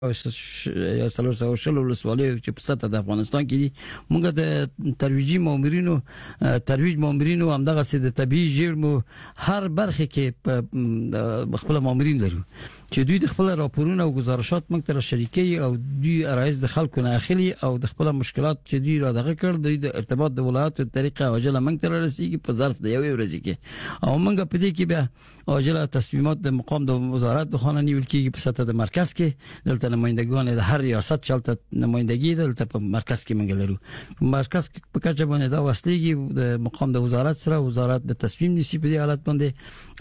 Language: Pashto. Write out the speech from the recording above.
یا څلور سوه شل ولسوالیو چې په سطح د افغانستان کې دي موږ د ترویج مامورینو همدغه سي د طبي ژیړمو هر برخه کې خپل مامورین لرو چې دوی د خپل راپورونه او گزارشات موږ ته شریکي او دوی رئیس د خلکو نه اخلي او د خپل مشکلات چې دوی را دغه کړ د ارتباط د ولایت طریقه عاجله موږ ته رسیږي په ظرف د یوې ورځې کې او موږ په دې کې بیا عاجله تصمیمات د مقام د وزارت د خانه نیول کېږي په سطح د مرکز کې دلته نمائندگان د هر ریاست چلته نمائندگی دلته په مرکز کې موږ لرو مرکز په کچه باندې دا وسلېږي د مقام د وزارت سره وزارت د تصمیم نیسي په دې حالت باندې